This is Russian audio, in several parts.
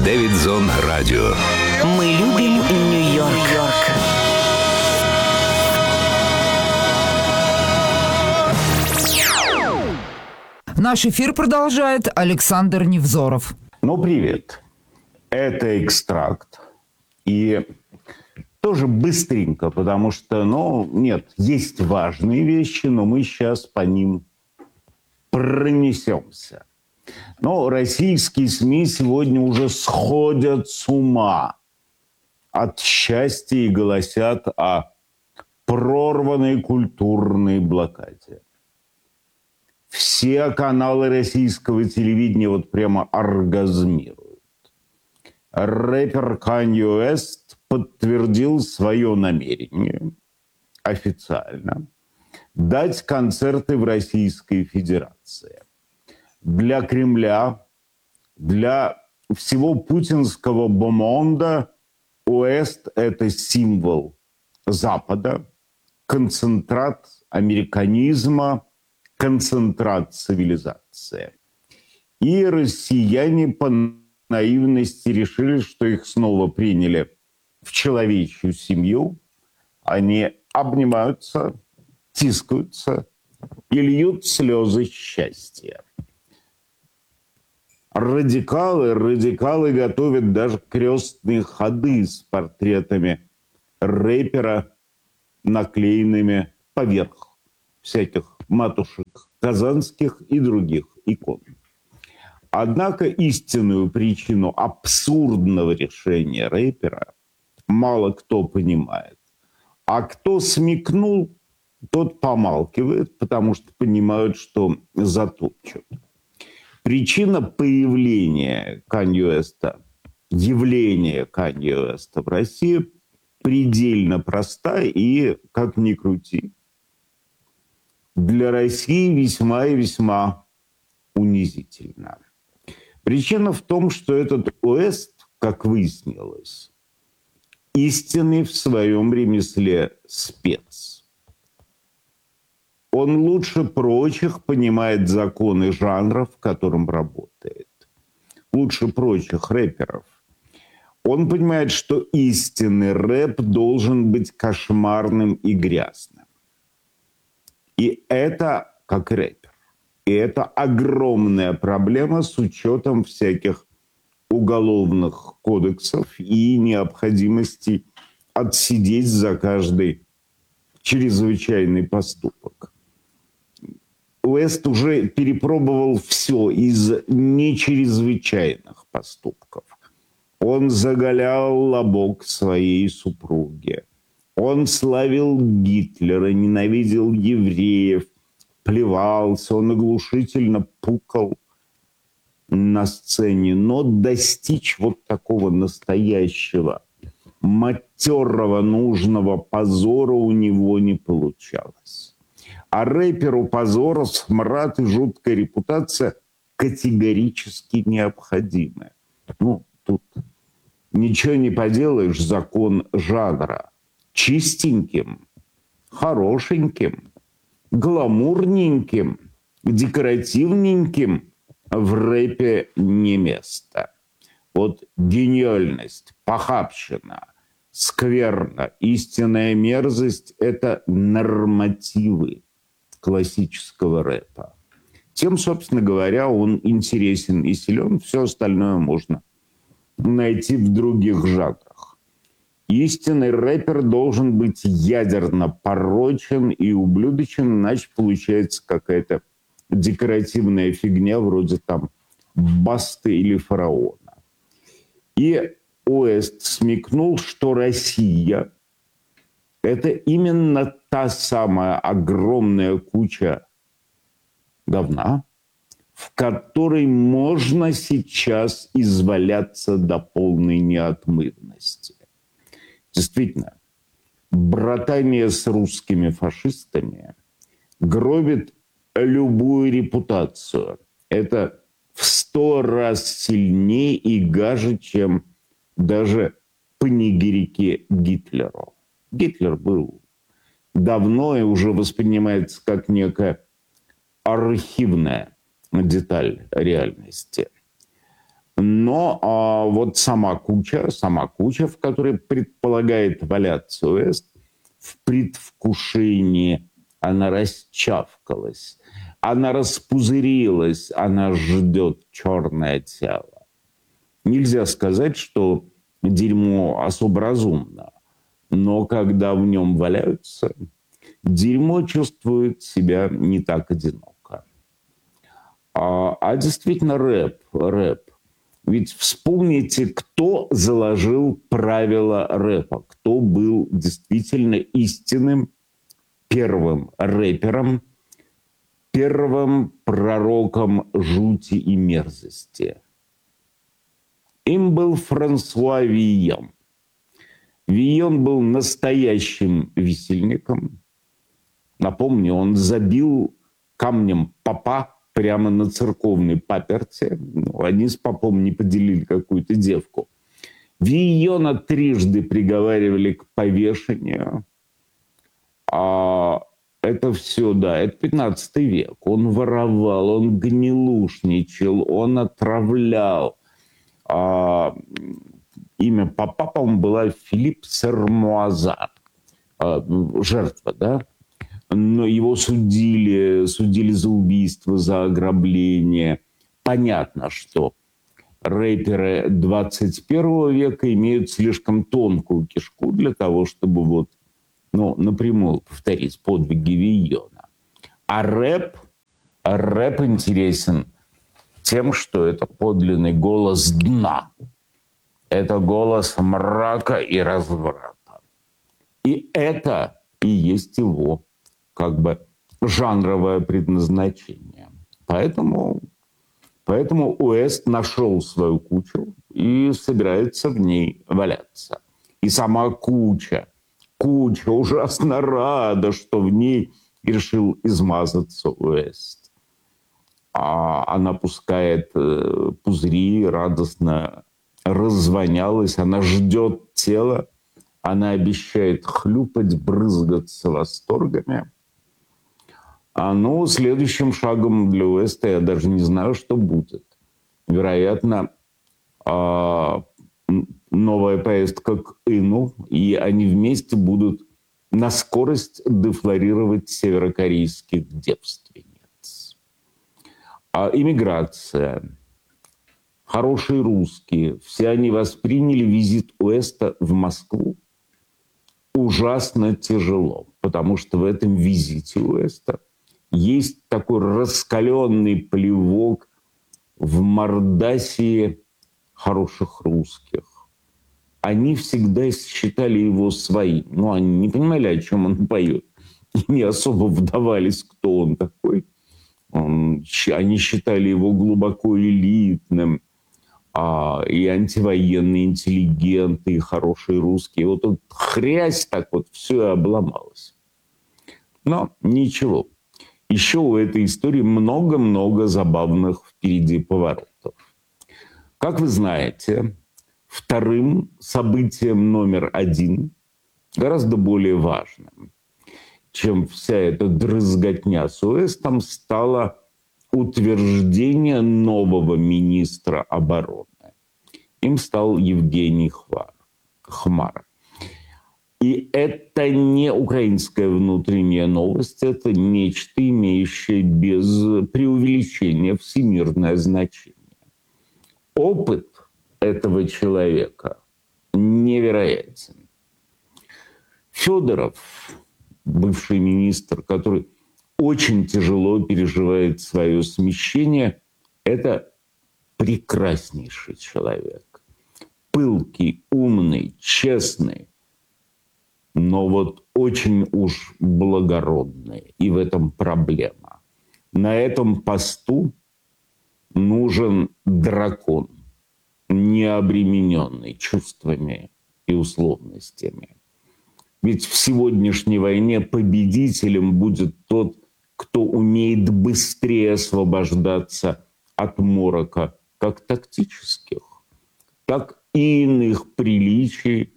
Дэвидзон Радио. Мы любим Нью-Йорк. Наш эфир продолжает Александр Невзоров. Ну, привет. Это «Экстракт». И тоже быстренько, потому что, нет, есть важные вещи, но мы сейчас по ним пронесемся. Но российские СМИ сегодня уже сходят с ума от счастья и голосят о прорванной культурной блокаде. Все каналы российского телевидения вот прямо оргазмируют. Рэпер Канье Уэст подтвердил свое намерение официально дать концерты в Российской Федерации. Для Кремля, для всего путинского бомонда Уэст – это символ Запада, концентрат американизма, концентрат цивилизации. И россияне по наивности решили, что их снова приняли в человечью семью. Они обнимаются, тискаются и льют слезы счастья. Радикалы готовят даже крестные ходы с портретами рэпера, наклеенными поверх всяких матушек казанских и других икон. Однако истинную причину абсурдного решения рэпера мало кто понимает. А кто смекнул, тот помалкивает, потому что понимают, что затопчут. Причина появления Канье Уэста, явления Канье Уэста в России предельно проста и, как ни крути, для России весьма и весьма унизительна. Причина в том, что этот Уэст, как выяснилось, истинный в своем ремесле спец. Он лучше прочих понимает законы жанра, в котором работает. Лучше прочих рэперов. Он понимает, что истинный рэп должен быть кошмарным и грязным. И это как рэпер. И это огромная проблема с учетом всяких уголовных кодексов и необходимости отсидеть за каждый чрезвычайный поступок. Уэст уже перепробовал все из нечрезвычайных поступков. Он заголял лобок своей супруге. Он славил Гитлера, ненавидел евреев, плевался, он оглушительно пукал на сцене. Но достичь вот такого настоящего, матерого, нужного позора у него не получалось. А рэперу позор, смрад и жуткая репутация категорически необходимы. Тут ничего не поделаешь, закон жанра. Чистеньким, хорошеньким, гламурненьким, декоративненьким в рэпе не место. Вот гениальность, похабщина, скверна, истинная мерзость – это нормативы классического рэпа. Тем, собственно говоря, он интересен и силен. Все остальное можно найти в других жанрах. Истинный рэпер должен быть ядерно порочен и ублюдочен, иначе получается какая-то декоративная фигня вроде там Басты или Фараона. И Уэст смекнул, что Россия – это именно та самая огромная куча говна, в которой можно сейчас изваляться до полной неотмывности. Действительно, братание с русскими фашистами гробит любую репутацию. Это в 100 раз сильнее и гаже, чем даже панигирики Гитлеру. Гитлер был давно и уже воспринимается как некая архивная деталь реальности. Но вот сама куча, в которой предполагает валяться Уэст, в предвкушении она расчавкалась, она распузырилась, она ждет черное тело. Нельзя сказать, что дерьмо особо разумно, но когда в нем валяются, дерьмо чувствует себя не так одиноко. А действительно рэп. Ведь вспомните, кто заложил правила рэпа, кто был действительно истинным первым рэпером, первым пророком жути и мерзости. Им был Франсуа Вийон. Вийон был настоящим висельником. Напомню, он забил камнем попа прямо на церковной паперти. Они с попом не поделили какую-то девку. Вийона трижды приговаривали к повешению. Это все, да, это 15 век. Он воровал, он гнилушничал, он отравлял. Имя попа, по-моему, была Филипп Сермуаза. Жертва, да? Но его судили за убийство, за ограбление. Понятно, что рэперы 21 века имеют слишком тонкую кишку для того, чтобы вот, напрямую повторить подвиги Вийона. А рэп интересен тем, что это подлинный голос дна. Это голос мрака и разврата. И это и есть его как бы жанровое предназначение. Поэтому Уэст нашел свою кучу и собирается в ней валяться. И сама куча ужасно рада, что в ней решил измазаться Уэст. Она пускает пузыри, радостно раззвонялась, она ждет тела, она обещает хлюпать, брызгаться восторгами. Следующим шагом для Уэста я даже не знаю, что будет. Вероятно, новая поездка к Ину, и они вместе будут на скорость дефлорировать северокорейских девственниц. Иммиграция. Хорошие русские. Все они восприняли визит Уэста в Москву ужасно тяжело, потому что в этом визите Уэста есть такой раскаленный плевок в мордасии хороших русских. Они всегда считали его своим. Они не понимали, о чем он поет. И не особо вдавались, кто он такой. Они считали его глубоко элитным. И антивоенный интеллигент, и хороший русский. Вот тут хрясь так вот все и обломалось. Но ничего. Еще у этой истории много-много забавных впереди поворотов. Как вы знаете, вторым событием номер один, гораздо более важным, чем вся эта дрызготня с Уэстом, стало утверждение нового министра обороны. Им стал Евгений Хмар. И это не украинская внутренняя новость, это нечто, имеющее без преувеличения всемирное значение. Опыт этого человека невероятен. Федоров, бывший министр, который очень тяжело переживает свое смещение, это прекраснейший человек. Пылкий, умный, честный, но вот очень уж благородный. И в этом проблема. На этом посту нужен дракон, не обремененный чувствами и условностями. Ведь в сегодняшней войне победителем будет тот, кто умеет быстрее освобождаться от морока как тактических, так и иных приличий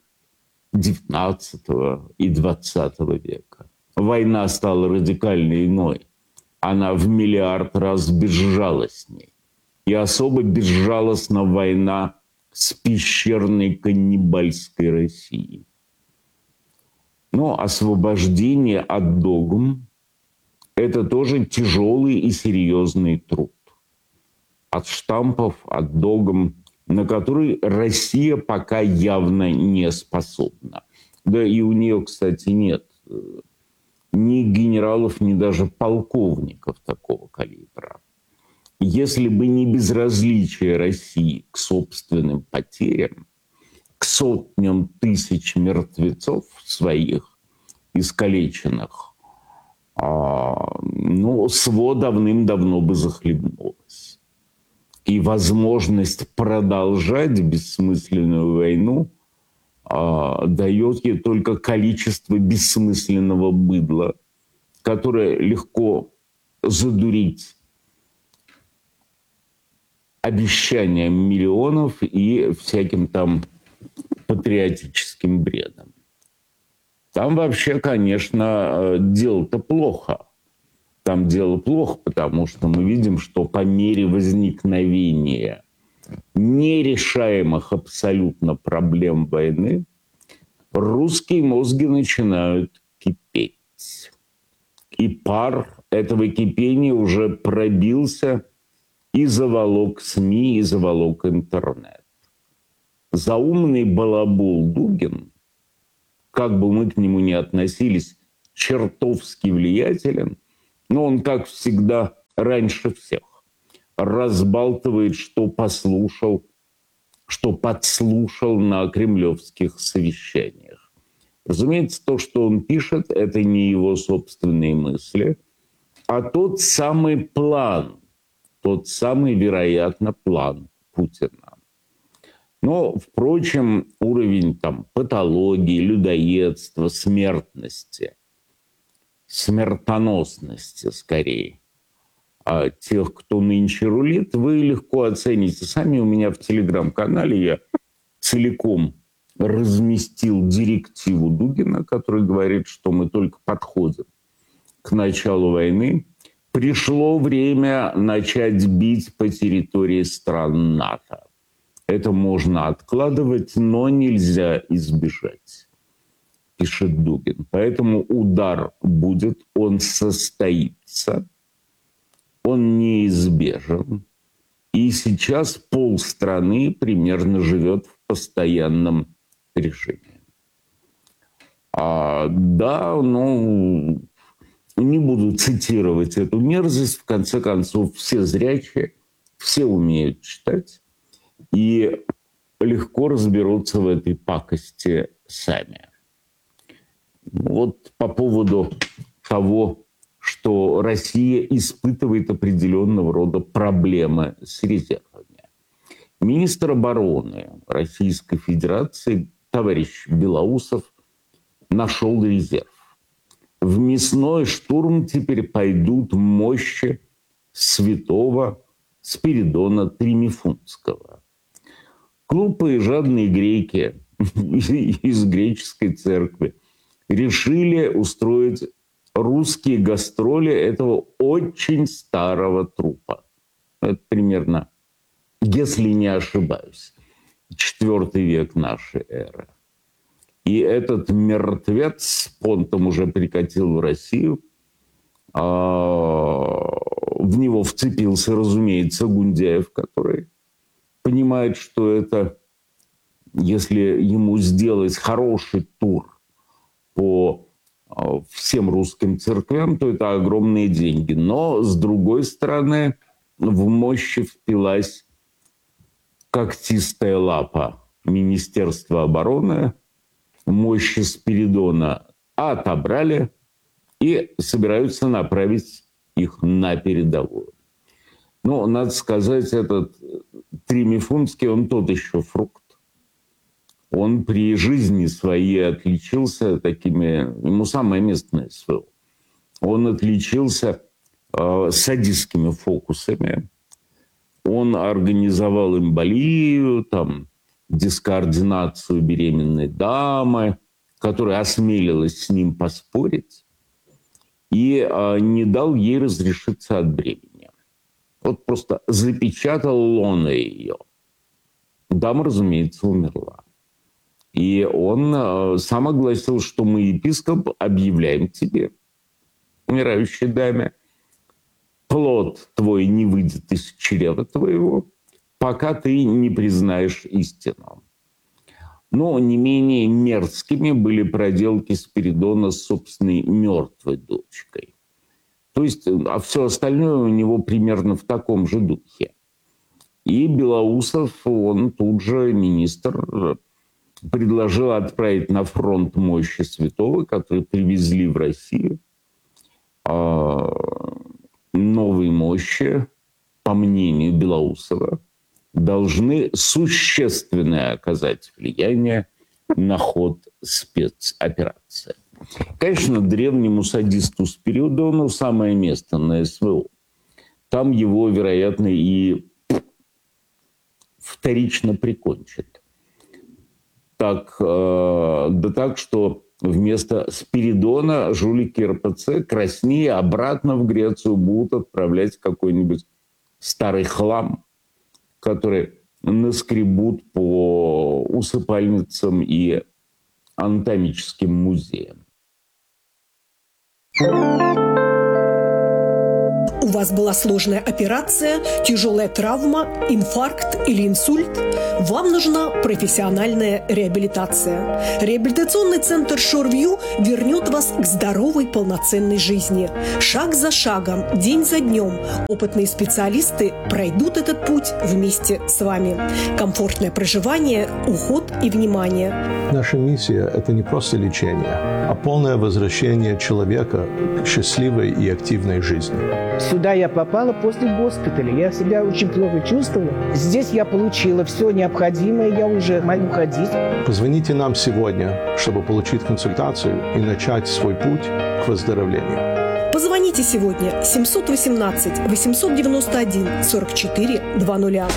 XIX и XX века. Война стала радикально иной. Она в миллиард раз безжалостней. и особо безжалостна война с пещерной каннибальской Россией. Но освобождение от догм – это тоже тяжелый и серьезный труд. От штампов, от догм, на который Россия пока явно не способна. Да и у нее, кстати, нет ни генералов, ни даже полковников такого калибра. Если бы не безразличие России к собственным потерям, к сотням тысяч мертвецов своих, искалеченных, СВО давным-давно бы захлебнулось. И возможность продолжать бессмысленную войну дает ей только количество бессмысленного быдла, которое легко задурить обещанием миллионов и всяким там патриотическим бредом. Там вообще, конечно, дело-то плохо. Там дело плохо, потому что мы видим, что по мере возникновения нерешаемых абсолютно проблем войны русские мозги начинают кипеть. И пар этого кипения уже пробился и заволок СМИ, и заволок интернет. Заумный балабол Дугин, как бы мы к нему ни относились, чертовски влиятелен, но он, как всегда, раньше всех разбалтывает, что послушал, что подслушал на кремлевских совещаниях. Разумеется, то, что он пишет, это не его собственные мысли, а тот самый план, тот самый, вероятно, план Путина. Но, впрочем, уровень там патологии, людоедства, смертности, смертоносности скорее, тех, кто нынче рулит, вы легко оцените сами. У меня в телеграм-канале я целиком разместил директиву Дугина, который говорит, что мы только подходим к началу войны. Пришло время начать бить по территории стран НАТО. Это можно откладывать, но нельзя избежать, пишет Дугин. Поэтому удар будет, он состоится, он неизбежен. И сейчас полстраны примерно живет в постоянном режиме. Не буду цитировать эту мерзость. В конце концов, все зрячие, все умеют читать и легко разберутся в этой пакости сами. Вот по поводу того, что Россия испытывает определенного рода проблемы с резервами. Министр обороны Российской Федерации товарищ Белоусов нашел резерв. В мясной штурм теперь пойдут мощи святого Спиридона Тримифунтского. Глупые жадные греки из греческой церкви решили устроить русские гастроли этого очень старого трупа. Это примерно, если не ошибаюсь, IV век нашей эры. И этот мертвец с понтом уже прикатил в Россию. В него вцепился, разумеется, Гундяев, который понимает, что это, если ему сделать хороший тур по всем русским церквям, то это огромные деньги. Но, с другой стороны, в мощи впилась когтистая лапа Министерства обороны. Мощи Спиридона отобрали и собираются направить их на передовую. Но, надо сказать, этот Тримифунтский, он тот еще фрукт. Он при жизни своей отличился такими... Ему самое место СВО. Он отличился садистскими фокусами. Он организовал эмболию, там, дискоординацию беременной дамы, которая осмелилась с ним поспорить, и не дал ей разрешиться от бремени. Вот просто запечатал лоно ее. Дама, разумеется, умерла. И он сам огласил, что мы, епископ, объявляем тебе, умирающей даме, плод твой не выйдет из чрева твоего, пока ты не признаешь истину. Но не менее мерзкими были проделки Спиридона с собственной мертвой дочкой. То есть, а все остальное у него примерно в таком же духе. И Белоусов, он тут же, министр, предложил отправить на фронт мощи святого, которые привезли в Россию. Новые мощи, по мнению Белоусова, должны существенное оказать влияние на ход спецоперации. Конечно, древнему садисту Спиридону самое место на СВО. Там его, вероятно, и вторично прикончат. Так, что вместо Спиридона жулики РПЦ краснее обратно в Грецию будут отправлять какой-нибудь старый хлам, который наскребут по усыпальницам и анатомическим музеям. У вас была сложная операция, тяжелая травма, инфаркт или инсульт? Вам нужна профессиональная реабилитация. Реабилитационный центр Шорвью вернет вас к здоровой, полноценной жизни. Шаг за шагом, день за днем опытные специалисты пройдут этот путь вместе с вами. Комфортное проживание, уход и внимание. Наша миссия – это не просто лечение, а полное возвращение человека к счастливой и активной жизни. Сюда я попала после госпиталя. Я себя очень плохо чувствовала. Здесь я получила все необходимое, я уже могу ходить. Позвоните нам сегодня, чтобы получить консультацию и начать свой путь к выздоровлению. Позвоните сегодня 718 891 44 00.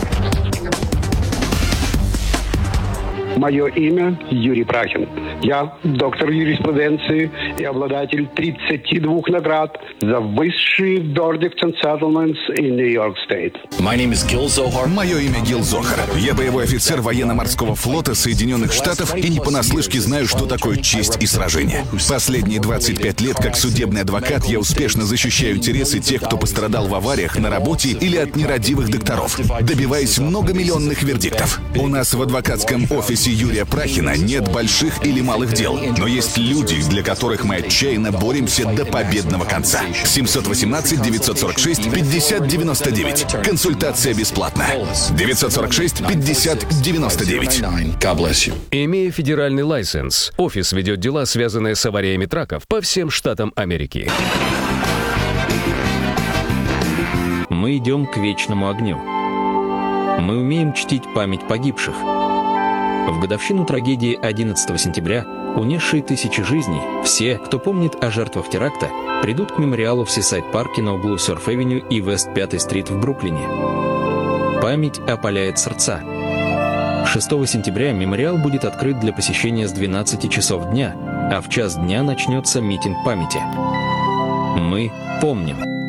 Мое имя Юрий Прахин. Я доктор юриспруденции и обладатель 32 наград за высшие verdicts and settlements in New York State. Мое имя Гил Зохар. Я боевой офицер военно-морского флота Соединенных Штатов и не понаслышке знаю, что такое честь и сражение. Последние 25 лет как судебный адвокат я успешно защищаю интересы тех, кто пострадал в авариях на работе или от нерадивых докторов, добиваясь многомиллионных вердиктов. У нас в адвокатском офисе Юрия Прахина нет больших или малых дел, но есть люди, для которых мы отчаянно боремся до победного конца. 718-946-5099. Консультация бесплатна. 946-5099. Имея федеральный лайсенс, офис ведет дела, связанные с авариями траков по всем штатам Америки. Мы идем к вечному огню. Мы умеем чтить память погибших. В годовщину трагедии 11 сентября, унесшей тысячи жизней, все, кто помнит о жертвах теракта, придут к мемориалу в Сисайд-парке на углу Сёрф-авеню и Вест 5-й стрит в Бруклине. Память опаляет сердца. 6 сентября мемориал будет открыт для посещения с 12 часов дня, а в час дня начнется митинг памяти. Мы помним.